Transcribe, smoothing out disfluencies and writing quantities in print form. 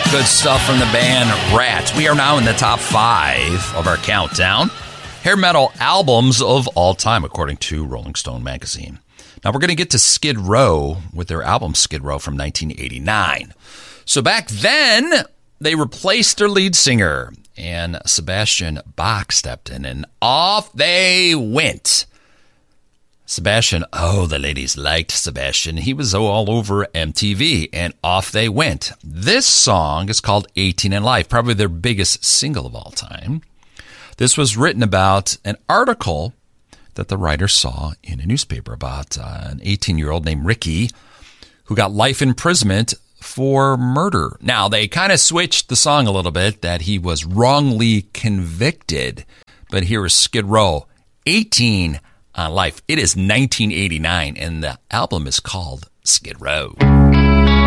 Good stuff from the band Rats. We are now in the top 5 of our countdown. Hair metal albums of all time, according to Rolling Stone magazine. Now we're going to get to Skid Row with their album Skid Row from 1989. So back then, they replaced their lead singer, and Sebastian Bach stepped in, and off they went. Sebastian, the ladies liked Sebastian. He was all over MTV, and off they went. This song is called 18 in Life, probably their biggest single of all time. This was written about an article that the writer saw in a newspaper about an 18-year-old named Ricky who got life imprisonment for murder. Now, they kind of switched the song a little bit, that he was wrongly convicted. But here is Skid Row, 18 on Life. It is 1989, and the album is called Skid Row.